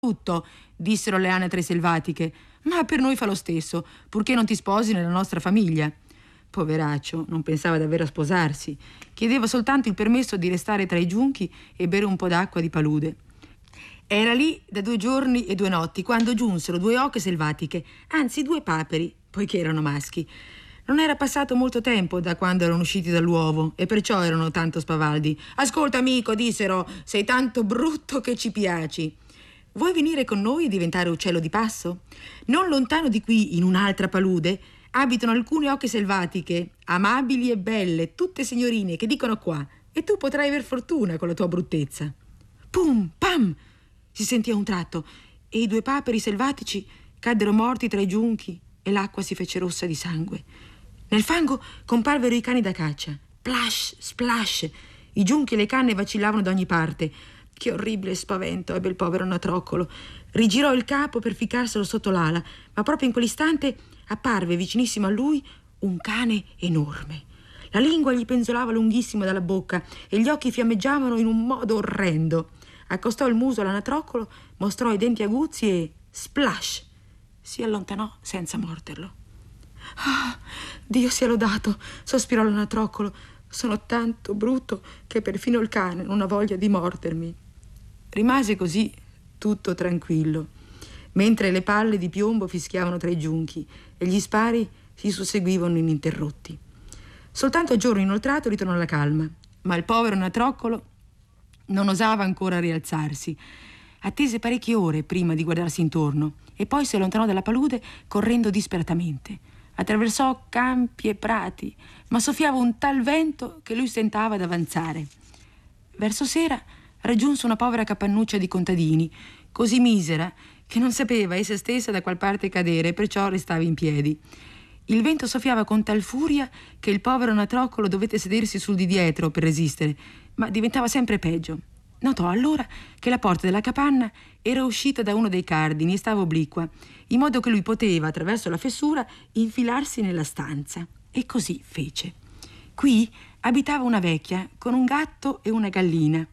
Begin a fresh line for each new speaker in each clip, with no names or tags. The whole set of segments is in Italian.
tutto, dissero le anatre selvatiche, ma per noi fa lo stesso, purché non ti sposi nella nostra famiglia. Poveraccio, non pensava davvero a sposarsi. Chiedeva soltanto il permesso di restare tra i giunchi e bere un po' d'acqua di palude. Era lì da 2 giorni e 2 notti quando giunsero 2 oche selvatiche, anzi 2 paperi, poiché erano maschi. Non era passato molto tempo da quando erano usciti dall'uovo e perciò erano tanto spavaldi. «Ascolta, amico», dissero, «sei tanto brutto che ci piaci. Vuoi venire con noi e diventare uccello di passo? Non lontano di qui, in un'altra palude, abitano alcune oche selvatiche, amabili e belle, tutte signorine, che dicono qua, e tu potrai aver fortuna con la tua bruttezza». Pum, pam! Si sentì a un tratto e i 2 paperi selvatici caddero morti tra i giunchi e l'acqua si fece rossa di sangue. Nel fango comparvero i cani da caccia. Plash, splash! I giunchi e le canne vacillavano da ogni parte. Che orribile spavento ebbe il povero Anatroccolo. Rigirò il capo per ficcarselo sotto l'ala, ma proprio in quell'istante apparve vicinissimo a lui un cane enorme. La lingua gli penzolava lunghissima dalla bocca e gli occhi fiammeggiavano in un modo orrendo. Accostò il muso all'Anatroccolo, mostrò i denti aguzzi e splash! Si allontanò senza morderlo. «Ah, Dio sia lodato!» sospirò l'Anatroccolo. «Sono tanto brutto che perfino il cane non ha voglia di mordermi». Rimase così tutto tranquillo, mentre le palle di piombo fischiavano tra i giunchi e gli spari si susseguivano ininterrotti. Soltanto a giorno inoltrato ritornò la calma, ma il povero Anatroccolo non osava ancora rialzarsi. Attese parecchie ore prima di guardarsi intorno e poi si allontanò dalla palude correndo disperatamente. Attraversò campi e prati, ma soffiava un tal vento che lui stentava ad avanzare. Verso sera raggiunse una povera capannuccia di contadini, così misera che non sapeva essa stessa da qual parte cadere e perciò restava in piedi. Il vento soffiava con tal furia che il povero Anatroccolo dovette sedersi sul di dietro per resistere, ma diventava sempre peggio. Notò allora che la porta della capanna era uscita da uno dei cardini e stava obliqua, in modo che lui poteva, attraverso la fessura, infilarsi nella stanza. E così fece. Qui abitava una vecchia con un gatto e una gallina.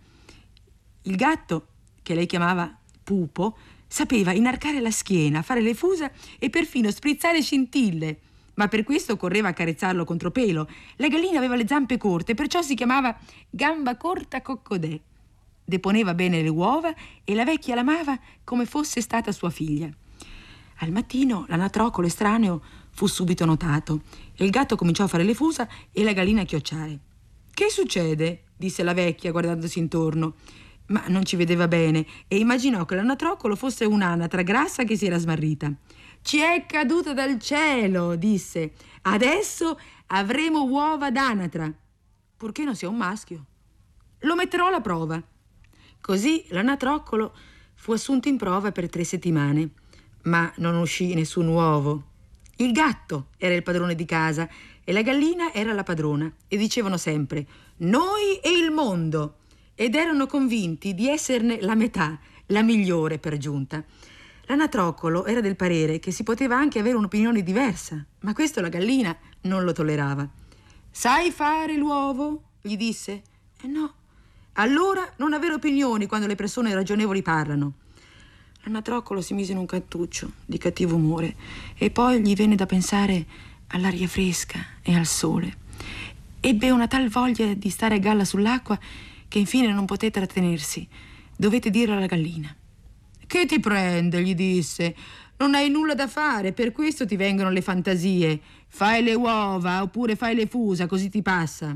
Il gatto, che lei chiamava Pupo, sapeva inarcare la schiena, fare le fusa e perfino sprizzare scintille, ma per questo correva a carezzarlo contropelo. La gallina aveva le zampe corte, perciò si chiamava Gamba Corta Coccodè. Deponeva bene le uova e la vecchia l'amava come fosse stata sua figlia. Al mattino l'Anatroccolo estraneo fu subito notato e il gatto cominciò a fare le fusa e la gallina a chiocciare. «Che succede?» disse la vecchia guardandosi intorno, ma non ci vedeva bene e immaginò che l'Anatroccolo fosse un'anatra grassa che si era smarrita. «Ci è caduta dal cielo», disse. «Adesso avremo uova d'anatra, purché non sia un maschio. Lo metterò alla prova». Così l'Anatroccolo fu assunto in prova per 3 settimane, ma non uscì nessun uovo. Il gatto era il padrone di casa e la gallina era la padrona e dicevano sempre «noi e il mondo», ed erano convinti di esserne la metà, la migliore per giunta. L'Anatroccolo era del parere che si poteva anche avere un'opinione diversa, ma questo la gallina non lo tollerava. «Sai fare l'uovo?» gli disse. «No». «Allora non avere opinioni quando le persone ragionevoli parlano». L'Anatroccolo si mise in un cantuccio di cattivo umore e poi gli venne da pensare all'aria fresca e al sole. Ebbe una tal voglia di stare a galla sull'acqua che infine non poté trattenersi. Dovette dirlo alla gallina. «Che ti prende?» gli disse. «Non hai nulla da fare, per questo ti vengono le fantasie. Fai le uova oppure fai le fusa, così ti passa».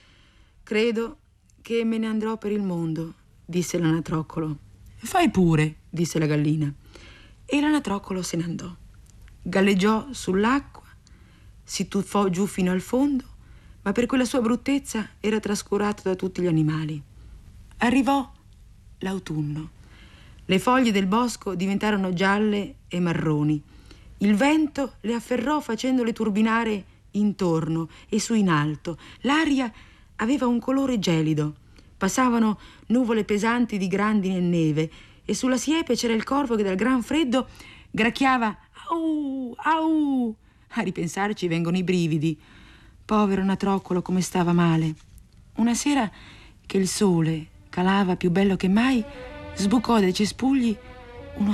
«Credo che me ne andrò per il mondo», disse l'Anatroccolo. «Fai pure», disse la gallina. E l'Anatroccolo se ne andò. Galleggiò sull'acqua, si tuffò giù fino al fondo, ma per quella sua bruttezza era trascurato da tutti gli animali. Arrivò l'autunno. Le foglie del bosco diventarono gialle e marroni. Il vento le afferrò facendole turbinare intorno e su in alto. L'aria aveva un colore gelido. Passavano nuvole pesanti di grandine e neve e sulla siepe c'era il corvo che dal gran freddo gracchiava «Au, au!». A ripensarci vengono i brividi. Povero Anatroccolo, come stava male. Una sera che il sole calava più bello che mai, sbucò dai cespugli